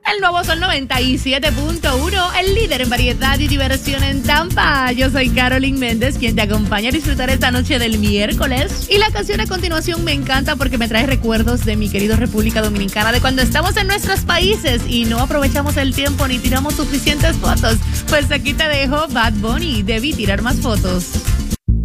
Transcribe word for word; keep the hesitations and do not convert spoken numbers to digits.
El nuevo Sol noventa y siete punto uno, el líder en variedad y diversión en Tampa. Yo soy Carolyn Méndez, quien te acompaña a disfrutar esta noche del miércoles. Y la canción a continuación me encanta porque me trae recuerdos de mi querido República Dominicana, de cuando estamos en nuestros países y no aprovechamos el tiempo ni tiramos suficientes fotos. Pues aquí te dejo Bad Bunny, debí tirar más fotos.